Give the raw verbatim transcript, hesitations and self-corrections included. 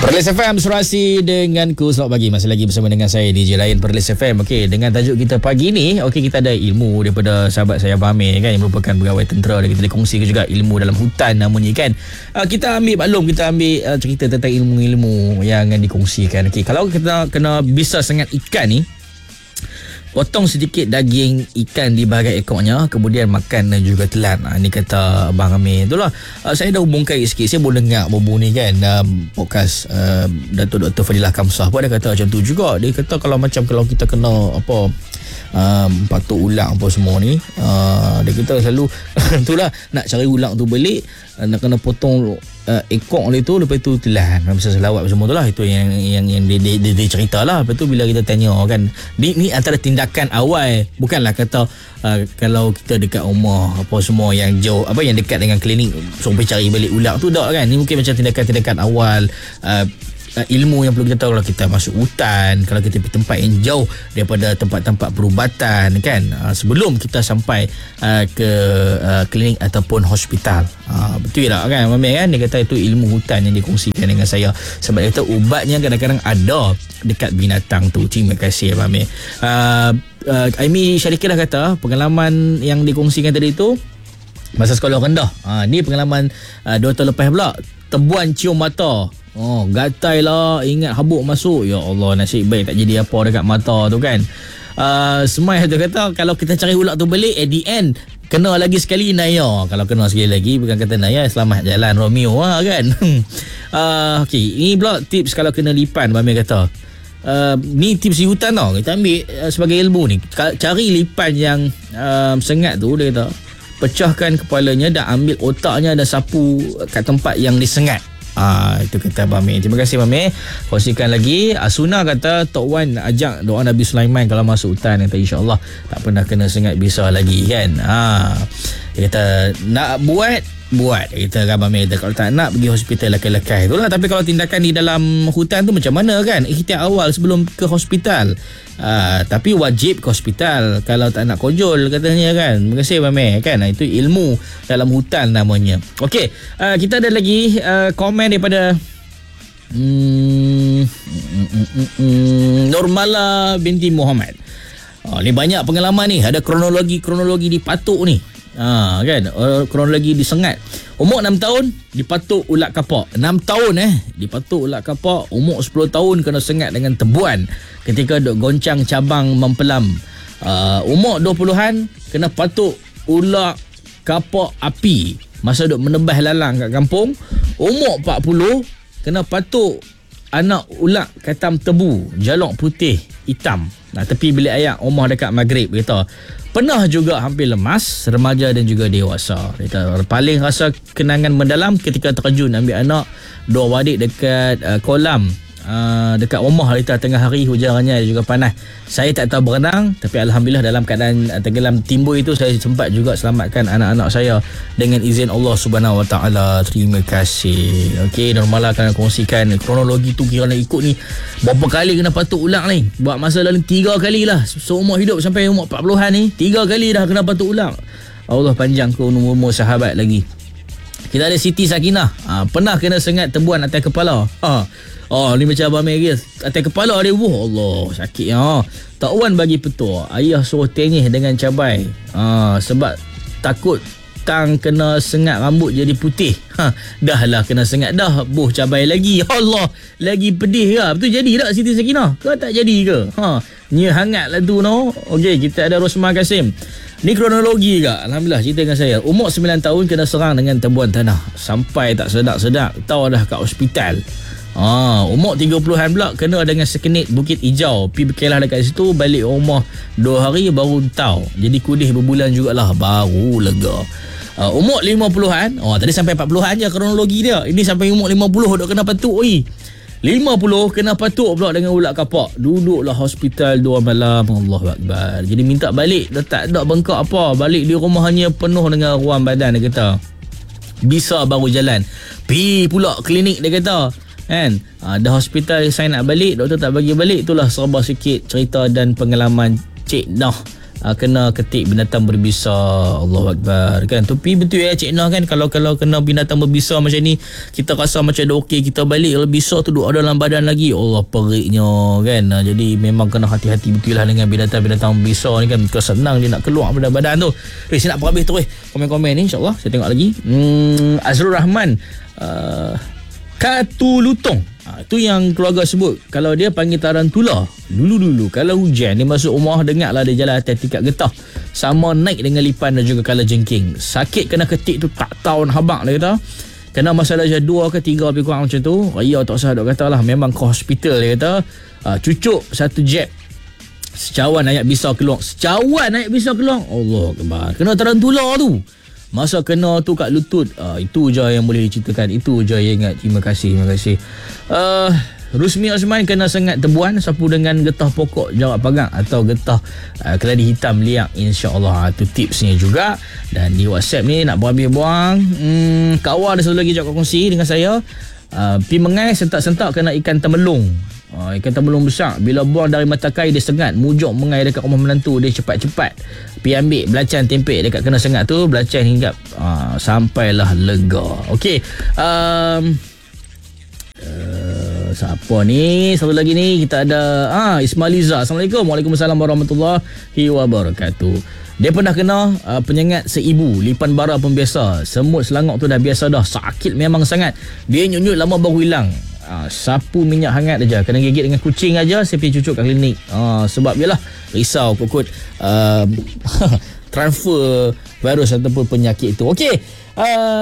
Perlis F M Surasi denganku. Selamat pagi, masih lagi bersama dengan saya D J Ryan Perlis F M. Okey, dengan tajuk kita pagi ni, okey, kita ada ilmu daripada sahabat saya Abang Amir kan, yang merupakan pegawai tentera, dan kita dikongsi juga ilmu dalam hutan namanya kan. Uh, kita ambil maklum, kita ambil uh, cerita tentang ilmu-ilmu yang dikongsikan. Okey, kalau kita kena bisa sangat ikan ni, potong sedikit daging ikan di bahagian ekornya, kemudian makan dan juga telan. Ha, ni kata Abang Amir. Itulah, uh, saya dah hubung kait sikit. Saya boleh dengar bobo ni kan, um, podcast uh, Datuk Doktor Fadilah Kamsah pun dia kata macam tu juga. Dia kata kalau macam kalau kita kena apa, um, patuk ulang apa semua ni, uh, dia kata selalu itulah, nak cari ulang tu balik, uh, nak kena potong uh, ekor dia tu, lepas tu telan, macam selawat semua tu lah. Itu yang yang yang dia, dia, dia, dia cerita lah. Lepas tu bila kita tanya kan, ni, ni antara tindakan awal, bukanlah kata uh, kalau kita dekat rumah apa semua yang jauh, apa yang dekat dengan klinik sampai cari balik ulang tu tak kan. Ni mungkin macam tindakan-tindakan awal, uh, Uh, ilmu yang perlu kita tahu kalau kita masuk hutan, kalau kita pergi tempat yang jauh daripada tempat-tempat perubatan kan, uh, sebelum kita sampai uh, ke uh, klinik ataupun hospital. Uh, betul tak kan Mami kan? Dia kata itu ilmu hutan yang dikongsikan dengan saya, sebab dia kata ubatnya kadang-kadang ada dekat binatang tu. Terima kasih Mami. uh, uh, Aimi Syarikah kata pengalaman yang dikongsikan tadi tu masa sekolah rendah. uh, Ni pengalaman uh, dua tahun lepas pula. Tebuan cium mata. Oh, gatai lah, ingat habuk masuk. Ya Allah, nasib baik tak jadi apa dekat mata tu kan. Uh, Semai tu kata kalau kita cari ulat tu balik, at the end kena lagi sekali Naya. Kalau kena sekali lagi, bukan kata Naya, selamat jalan Romeo lah kan. uh, Okay, ini pula tips kalau kena lipan. Mami kata uh, ni tips di hutan tau, kita ambil uh, sebagai ilmu ni. Cari lipan yang uh, sengat tu, dia kata pecahkan kepalanya dan ambil otaknya dan sapu kat tempat yang disengat. Ah, itu kata Abang Amir. Terima kasih Abang Amir. Kongsikan lagi. Asuna kata Tok Wan ajak doa Nabi Sulaiman kalau masuk hutan, kata insya-Allah tak pernah kena sengat bisa lagi kan. Ah, dia kata nak buat buat, kita Abang Amir kata kalau tak nak pergi hospital lekai-lekai itulah. Tapi kalau tindakan di dalam hutan tu macam mana kan, ikhtiar awal sebelum ke hospital. Uh, tapi wajib ke hospital kalau tak nak kojol katanya kan. Terima kasih Abang Amir kan. Itu ilmu dalam hutan namanya. Okey, uh, kita ada lagi uh, komen daripada hmm, mm, mm, mm, mm, Nurmala binti Muhammad. Oh, ni banyak pengalaman ni, ada kronologi-kronologi dipatuk ni. Ha, kan, uh, kronologi disengat. Umur enam tahun dipatuk ulat kapak. enam tahun eh dipatuk ulat kapak. Umur sepuluh tahun kena sengat dengan tebuan ketika duk goncang cabang mempelam. uh, Umur dua puluhan kena patuk ulat kapak api masa duk menebas lalang kat kampung. Umur empat puluh kena patuk anak ulat katam tebu jalok putih hitam. Nah, tepi bilik air rumah dekat Maghrib kata. Pernah juga hampir lemas, remaja dan juga dewasa. Kata paling rasa kenangan mendalam ketika terjun ambil anak dua wadik dekat uh, kolam uh, dekat rumah kita tengah hari hujannya juga panas. Saya tak tahu berenang, tapi alhamdulillah dalam keadaan uh, tenggelam timbul itu saya sempat juga selamatkan anak-anak saya dengan izin Allah Subhanahu Wa Taala. Terima kasih. Okey, normal akan kongsikan kronologi tu, kira nak ikut ni berapa kali kena patuk ulang ni. Buat masa lalu tiga kali lah seumur hidup sampai umur empat puluhan ni. Tiga kali dah kena patuk ulang. Allah panjang ke umur-umur sahabat lagi. Kita ada Siti Sakinah. Ha, pernah kena sengat tebuan atas kepala. Ha. Oh, ni macam Abang Amir atas kepala dia. Wah, Allah, sakit ya. Tak Wan bagi petua. Ayah suruh tenyih dengan cabai. Ha, sebab takut tang kena sengat rambut jadi putih. Ha, dah lah kena sengat dah. Buh cabai lagi. Allah, lagi pedih ke? Betul jadi tak Siti Sakinah? Ke tak jadi ke? Ha, ni hangat lah tu no. Okey, kita ada Rosma Kasim. Ni kronologi ke? Alhamdulillah, cerita dengan saya. Umur sembilan tahun kena serang dengan tebuan tanah. Sampai tak sedap-sedap, tahu dah kat hospital. Ah, umur tiga puluhan pula kena dengan sekenit bukit hijau. Pergi berkelah dekat situ, balik rumah dua hari baru tahu. Jadi kudih berbulan jugalah, baru lega. Uh, umur lima puluhan, oh tadi sampai empat puluhan je kronologi dia. Ini sampai umur lima puluh dah kena patuk oi. lima puluh kena patuk pula dengan ulat kapak. Duduklah hospital dua malam. Allahu Akbar. Jadi minta balik, dah tak ada bengkak apa. Balik di rumah hanya penuh dengan ruam badan, dia kata. Bisa baru jalan. Pi pula klinik, dia kata. Kan? Ha, dah hospital saya nak balik, doktor tak bagi balik. Itulah serba sikit cerita dan pengalaman Cik Noh uh, kena ketik binatang berbisa. Allahu Akbar kan. Tapi betul ya Cik Nah kan, kalau kalau kena binatang berbisa macam ni, kita rasa macam dah okey, kita balik kalau bisa tu duduk dalam badan lagi, Allah periknya kan. Uh, jadi memang kena hati-hati betul lah dengan binatang-binatang berbisa ni kan. Kau senang dia nak keluar pada badan tu. Eh, saya nak perhabis tu eh komen-komen ni, insyaAllah saya tengok lagi. hmm, Azrul Rahman, uh, Katulutong, ha, tu yang keluarga sebut kalau dia panggil tarantula. Dulu-dulu kalau hujan dia masuk rumah, dengarlah dia jalan atas tingkat getah, sama naik dengan lipan dan juga kala jengking. Sakit kena ketik tu tak tahu nak habak dia kata. Kena masalah je dua ke tiga lebih kurang macam tu. Raya tak usah dok kata lah, memang ke hospital dia kata. Ha, cucuk satu jab, secawan ayat bisa keluar. Secawan ayat bisa keluar. Allah Akbar. Kena tarantula tu. Masa kena tu kat lutut, uh, itu je yang boleh diceritakan, itu je yang ingat. Terima kasih, terima kasih. Uh, Rusmi Osman kena sengat tebuan sapu dengan getah pokok jarak pagang atau getah uh, keladi hitam liak, insya-Allah. Itu tipsnya juga. Dan di WhatsApp ni nak berhabis buang, hmm, Kak Awar ada satu lagi jawab kongsi dengan saya. Uh, pi mengai sentak-sentak kena ikan temelung. Uh, ikan temelung besar, bila buang dari mata kai dia sengat, mujuk mengai dekat rumah menantu dia cepat-cepat. Pi ambil belacan tempek dekat kena sengat tu, belacan hinggap uh, sampailah lega. Okey. Um, uh, siapa ni? Satu lagi ni kita ada ah Ismailiza. Assalamualaikum. Waalaikumsalam warahmatullahi wabarakatuh. Dia pernah kena uh, penyengat seibu, lipan bara pun biasa. Semut selangok tu dah biasa dah. Sakit memang sangat. Dia nyut-nyut lama baru hilang. Uh, sapu minyak hangat aja, kena gigit dengan kucing aja, saya pergi cucuk kat klinik. Uh, sebab yalah risau kot uh, transfer virus ataupun penyakit itu. Okey. Uh,